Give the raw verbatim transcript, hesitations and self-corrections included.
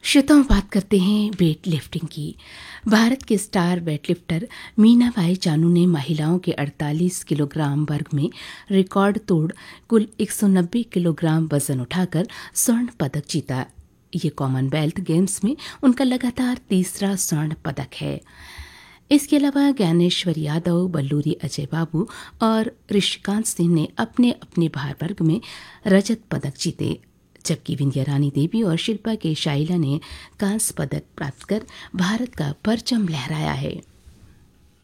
श्रोताओं, बात करते हैं वेट लिफ्टिंग की। भारत के स्टार वेटलिफ्टर मीनाबाई चानू ने महिलाओं के अड़तालीस किलोग्राम वर्ग में रिकॉर्ड तोड़ कुल एक सौ नब्बे किलोग्राम वजन उठाकर स्वर्ण पदक जीता। ये कॉमनवेल्थ गेम्स में उनका लगातार तीसरा स्वर्ण पदक है। इसके अलावा ज्ञानेश्वर यादव, बल्लूरी अजय बाबू और ऋषिकांत सिंह ने अपने अपने भार वर्ग में रजत पदक जीते, जबकि विंध्या रानी देवी और शिल्पा के शाइला ने कांस्य पदक प्राप्त कर भारत का परचम लहराया है।